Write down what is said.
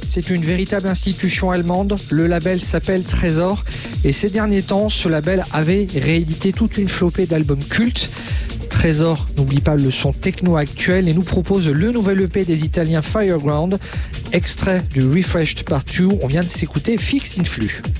c'est une véritable institution allemande. Le label s'appelle Trésor et ces derniers temps, ce label avait réédité toute une flopée d'albums cultes. Trésor n'oublie pas le son techno actuel et nous propose le nouvel EP des Italiens Fireground, extrait du Refreshed Part 2. On vient de s'écouter Fixed in Flux.